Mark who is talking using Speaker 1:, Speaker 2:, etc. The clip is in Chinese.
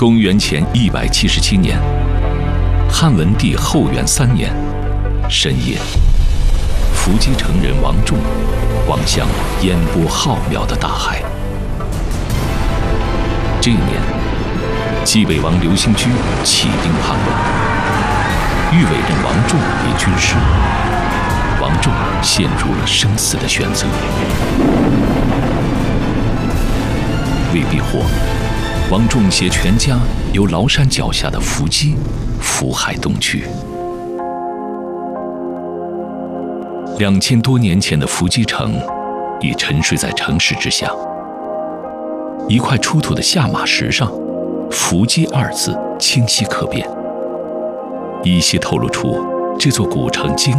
Speaker 1: 公元前177年，汉文帝后元3年深夜，伏击城人王仲望向烟波浩渺的大海。这一年，冀北王刘兴居起兵叛乱，欲委任王仲为军师。王仲陷入了生死的选择。为避祸，王仲携全家由崂山脚下的伏击浮海东去。2000多年前的伏击城已沉睡在城市之下。一块出土的下马石上，伏击2字清晰可辨，依稀透露出这座古城经